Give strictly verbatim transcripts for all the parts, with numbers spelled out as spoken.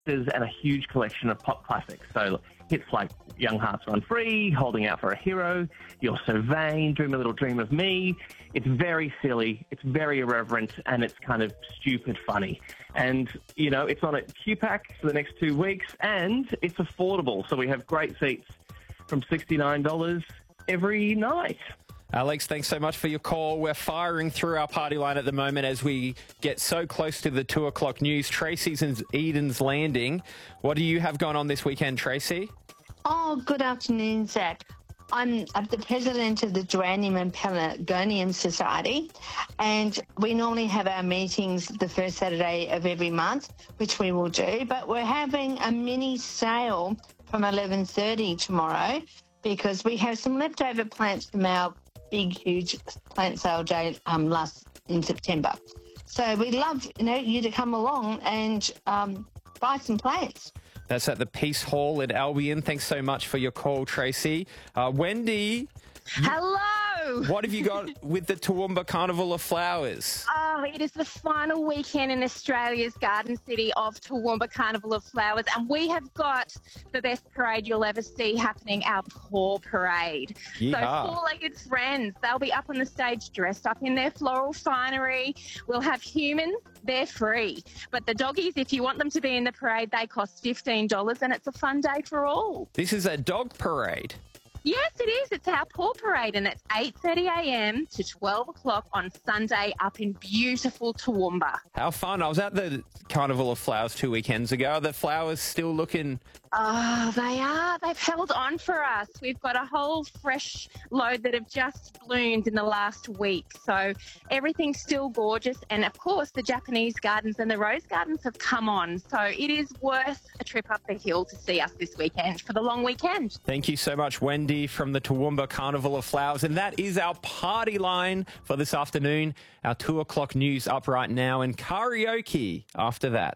and a huge collection of pop classics. So hits like Young Hearts Run Free, Holding Out for a Hero, You're So Vain, Dream a Little Dream of Me. It's very silly, it's very irreverent, and it's kind of stupid funny. And, you know, it's on at Q PAC for the next two weeks, and it's affordable. So we have great seats from sixty-nine dollars every night. Alex, thanks so much for your call. We're firing through our party line at the moment as we get so close to the two o'clock news. Tracy's in Eden's Landing. What do you have going on this weekend, Tracy? Oh, good afternoon, Zach. I'm, I'm the president of the Geranium and Pelargonium Society, and we normally have our meetings the first Saturday of every month, which we will do, but we're having a mini sale from eleven thirty tomorrow because we have some leftover plants from our big, huge plant sale day um, last in September. So we'd love you know you to come along and um, buy some plants. That's at the Peace Hall in Albion. Thanks so much for your call, Tracy. Uh, Wendy. Hello. What have you got with the Toowoomba Carnival of Flowers? Oh, it is the final weekend in Australia's Garden City of Toowoomba Carnival of Flowers, and we have got the best parade you'll ever see happening, our Paw Parade. Yeehaw. So four-legged friends, they'll be up on the stage dressed up in their floral finery. We'll have humans, they're free. But the doggies, if you want them to be in the parade, they cost fifteen dollars, and it's a fun day for all. This is a dog parade. Yes, it is. It's our Paw Parade, and it's eight thirty a m to twelve o'clock on Sunday up in beautiful Toowoomba. How fun. I was at the Carnival of Flowers two weekends ago. Are the flowers still looking... Oh, they are. They've held on for us. We've got a whole fresh load that have just bloomed in the last week. So everything's still gorgeous. And, of course, the Japanese gardens and the rose gardens have come on. So it is worth a trip up the hill to see us this weekend for the long weekend. Thank you so much, Wendy, from the Toowoomba Carnival of Flowers. And that is our party line for this afternoon. Our two o'clock news up right now and karaoke after that.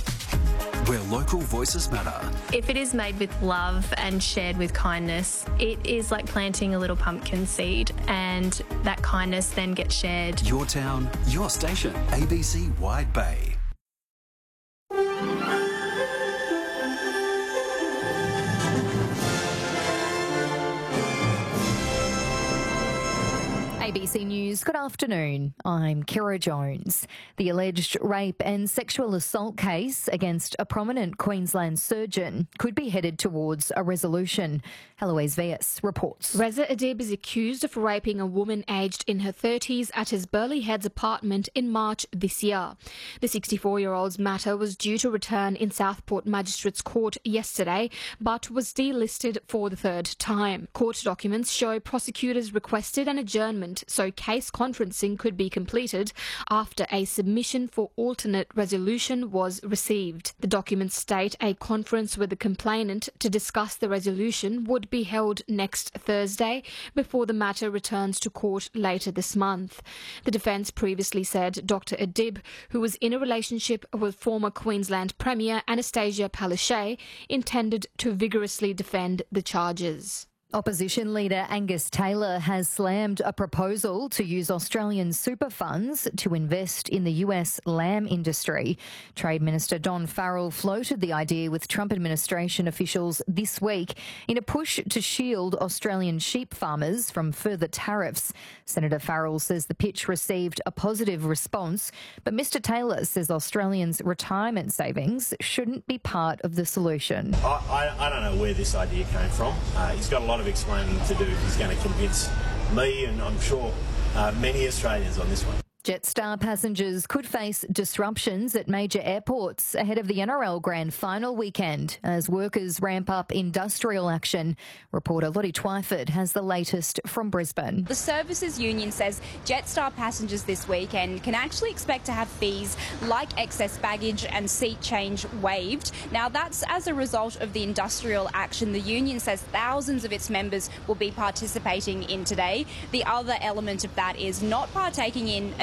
Where local voices matter. If it is made with love and shared with kindness, it is like planting a little pumpkin seed, and that kindness then gets shared. Your town, your station, A B C Wide Bay. A B C News, good afternoon. I'm Kira Jones. The alleged rape and sexual assault case against a prominent Queensland surgeon could be headed towards a resolution. Heloise Vias reports. Reza Adib is accused of raping a woman aged in her thirties at his Burleigh Heads apartment in March this year. The sixty-four-year-old's matter was due to return in Southport Magistrates Court yesterday, but was delisted for the third time. Court documents show prosecutors requested an adjournment so case conferencing could be completed after a submission for alternate resolution was received. The documents state a conference with the complainant to discuss the resolution would be held next Thursday before the matter returns to court later this month. The defence previously said Doctor Adib, who was in a relationship with former Queensland Premier Anastasia Palaszczuk, intended to vigorously defend the charges. Opposition leader Angus Taylor has slammed a proposal to use Australian super funds to invest in the U S lamb industry. Trade Minister Don Farrell floated the idea with Trump administration officials this week in a push to shield Australian sheep farmers from further tariffs. Senator Farrell says the pitch received a positive response, but Mister Taylor says Australians' retirement savings shouldn't be part of the solution. I, I, I don't know where this idea came from. Uh, he's got a lot of explaining to do if he's going to convince me and I'm sure uh, many Australians on this one. Jetstar passengers could face disruptions at major airports ahead of the N R L Grand Final weekend as workers ramp up industrial action. Reporter Lottie Twyford has the latest from Brisbane. The Services Union says Jetstar passengers this weekend can actually expect to have fees like excess baggage and seat change waived. Now, that's as a result of the industrial action the union says thousands of its members will be participating in today. The other element of that is not partaking in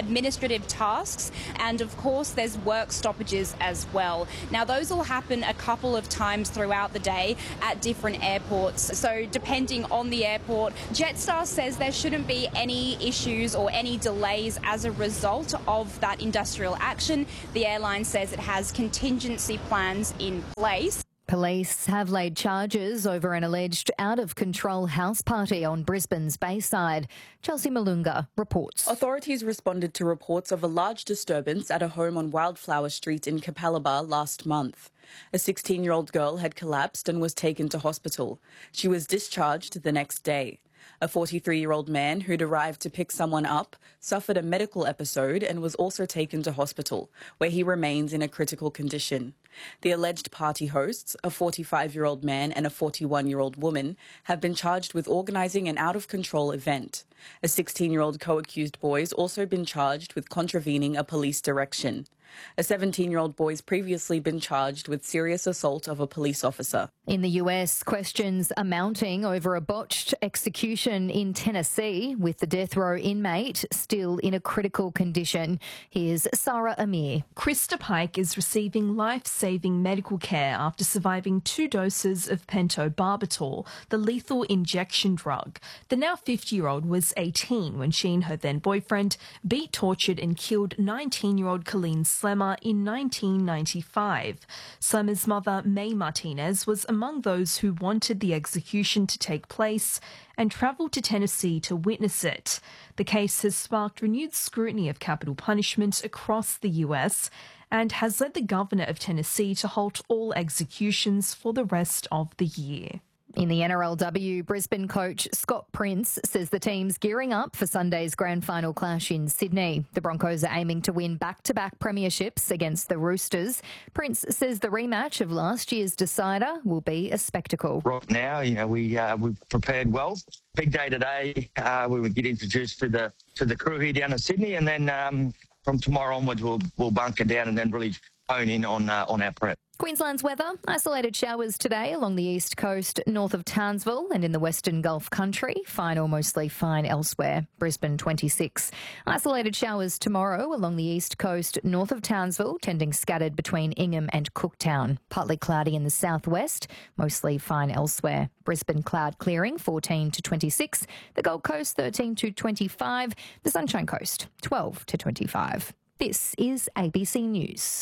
administrative tasks, and of course there's work stoppages as well. Now those will happen a couple of times throughout the day at different airports. So depending on the airport, Jetstar says there shouldn't be any issues or any delays as a result of that industrial action. The airline says it has contingency plans in place. Police have laid charges over an alleged out-of-control house party on Brisbane's Bayside. Chelsea Malunga reports. Authorities responded to reports of a large disturbance at a home on Wildflower Street in Capalaba last month. A sixteen-year-old girl had collapsed and was taken to hospital. She was discharged the next day. A forty-three-year-old man who'd arrived to pick someone up suffered a medical episode and was also taken to hospital, where he remains in a critical condition. The alleged party hosts, a forty-five-year-old man and a forty-one-year-old woman, have been charged with organising an out-of-control event. A sixteen-year-old co-accused boy's also been charged with contravening a police direction. A seventeen-year-old boy's previously been charged with serious assault of a police officer. In the U S, questions are mounting over a botched execution in Tennessee, with the death row inmate still in a critical condition. Here's Sarah Amir. Krista Pike is receiving life-saving medical care after surviving two doses of pentobarbital, the lethal injection drug. The now fifty-year-old was eighteen when she and her then-boyfriend beat, tortured and killed nineteen-year-old Colleen Slemmer in nineteen ninety-five. Slemmer's mother, May Martinez, was among those who wanted the execution to take place and travelled to Tennessee to witness it. The case has sparked renewed scrutiny of capital punishment across the U S and has led the governor of Tennessee to halt all executions for the rest of the year. In the N R L W, Brisbane coach Scott Prince says the team's gearing up for Sunday's grand final clash in Sydney. The Broncos are aiming to win back-to-back premierships against the Roosters. Prince says the rematch of last year's decider will be a spectacle. Right now, you know, we uh, we've prepared well. Big day today. Uh, we would get introduced to the to the crew here down in Sydney, and then um, from tomorrow onwards, we'll we'll bunker down and then really hone in on uh, on our prep. Queensland's weather, isolated showers today along the east coast north of Townsville and in the western Gulf country. Fine or mostly fine elsewhere. Brisbane twenty-six. Isolated showers tomorrow along the east coast north of Townsville, tending scattered between Ingham and Cooktown. Partly cloudy in the southwest, mostly fine elsewhere. Brisbane cloud clearing fourteen to twenty-six. The Gold Coast thirteen to twenty-five. The Sunshine Coast twelve to twenty-five. This is A B C News.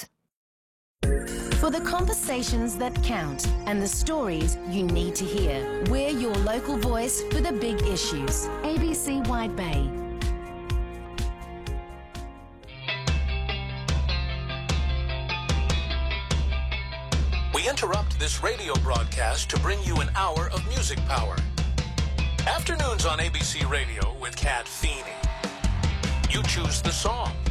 For the conversations that count and the stories you need to hear, we're your local voice for the big issues. A B C Wide Bay. We interrupt this radio broadcast to bring you an hour of music power. Afternoons on A B C Radio with Kat Feeney. You choose the song.